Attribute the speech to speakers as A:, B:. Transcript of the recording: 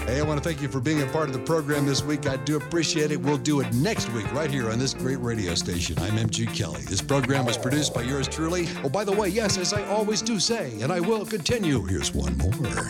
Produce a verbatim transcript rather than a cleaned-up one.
A: Hey, I want to thank you for being a part of the program this week. I do appreciate it. We'll do it next week right here on this great radio station. I'm M G Kelly. This program was produced by yours truly. Oh, by the way, yes, as I always do say, and I will continue, here's one more.